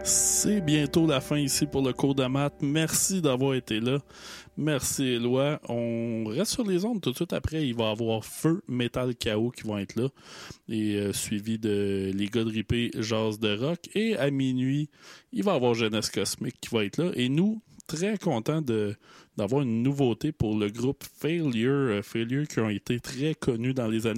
C'est bientôt la fin ici pour le cours de maths. Merci d'avoir été là. Merci Éloi. On reste sur les ondes tout de suite après. Il va y avoir Feu, Métal Chaos qui vont être là. Et suivi de Les gars de Ripé, Jazz de Rock. Et à minuit, il va y avoir Jeunesse Cosmique qui va être là. Et nous, très contents d'avoir une nouveauté pour le groupe Failure. Failure qui ont été très connus dans les années